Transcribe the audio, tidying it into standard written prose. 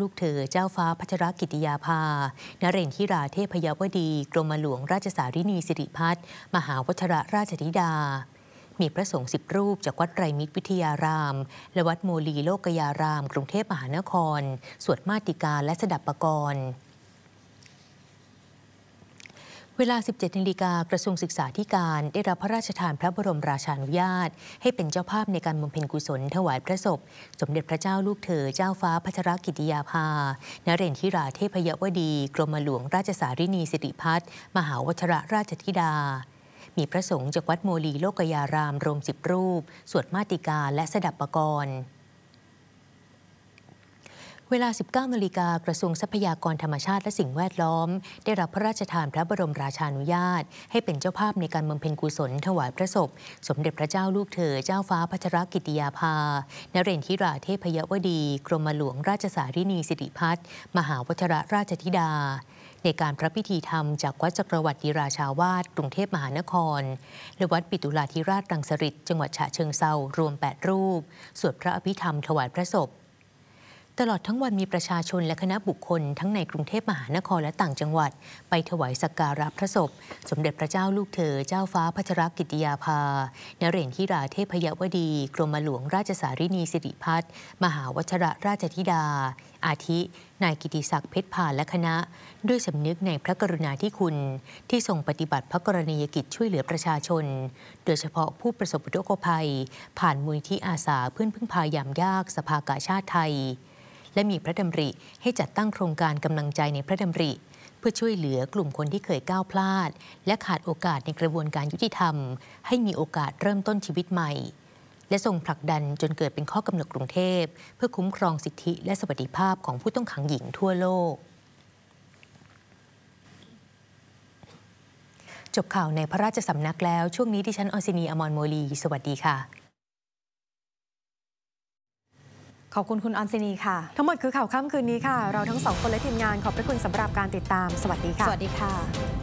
ลูกเธอเจ้าฟ้าพัชรกิติยาภานเรนทิราเทพยวดีกรมหลวงราชสารินีสิริพัฒน์มหาวชิรราชธิดามีพระสงฆ์10 รูปจากวัดไตรมิตรวิทยารามและวัดโมลีโลกยารามกรุงเทพมหานครสวดมาติกาและสดับปกรณ์เวลา 17 นาฬิกากระทรวงศึกษาธิการได้รับพระราชทานพระบรมราชานุญาตให้เป็นเจ้าภาพในการบำเพ็ญกุศลถวายพระศพสมเด็จพระเจ้าลูกเธอเจ้าฟ้าพัชรกิติยาภานเรนทิราเทพยวดีกรมหลวงราชสารินีสิริพัฒน์มหาวชิรราชธิดามีพระสงฆ์จากวัดโมลีโลกยารามรวม10 รูปสวดมาติกาและสดับปกรณ์เวลา 19 นาฬิกากระทรวงทรัพยากรธรรมชาติและสิ่งแวดล้อมได้รับพระราชทานพระบรมราชานุญาตให้เป็นเจ้าภาพในการบำเพ็ญกุศลถวายพระศพสมเด็จพระเจ้าลูกเธอเจ้าฟ้าพัชรกิติยาภานเรนทิราเทพยวดีกรมหลวงราชสารินีสิริพัฒน์มหาวชิรราชธิดาในการพระพิธีธรรมจากวัดจักรวรรดิราชาวาสกรุงเทพมหานครและวัดปิตุลาธิราชรังสฤษฎ์จังหวัดฉะเชิงเทรารวม8 รูปสวดพระอภิธรรมถวายพระศพตลอดทั้งวันมีประชาชนและคณะบุคคลทั้งในกรุงเทพมหานครและต่างจังหวัดไปถวายสักการะพระศพสมเด็จพระเจ้าลูกเธอเจ้าฟ้าพัชรกิติยาภานเรนทิราเทพยวดีกรมหลวงราชสารินีสิริพัฒน์มหาวชิรราชธิดาอาทินายกิติศักดิ์เพชรพานและคณะด้วยสำนึกในพระกรุณาธิคุณที่ทรงปฏิบัติพระกรณียกิจช่วยเหลือประชาชนโดยเฉพาะผู้ประสบอุทกภัยผ่านมูลที่อาสาเพื่อนพึ่งพายามยากสภากาชาติไทยและมีพระดำริให้จัดตั้งโครงการกำลังใจในพระดำริเพื่อช่วยเหลือกลุ่มคนที่เคยก้าวพลาดและขาดโอกาสในกระบวนการยุติธรรมให้มีโอกาสเริ่มต้นชีวิตใหม่และทรงผลักดันจนเกิดเป็นข้อกำหนดกรุงเทพเพื่อคุ้มครองสิทธิและสวัสดิภาพของผู้ต้องขังหญิงทั่วโลกจบข่าวในพระราชสำนักแล้วช่วงนี้ดิฉันอศินี อมรโมลีสวัสดีค่ะขอบคุณคุณออนซินีค่ะทั้งหมดคือข่าวค่ำคืนนี้ค่ะเราทั้งสองคนและทีมงานขอบพระคุณสำหรับการติดตามสวัสดีค่ะสวัสดีค่ะ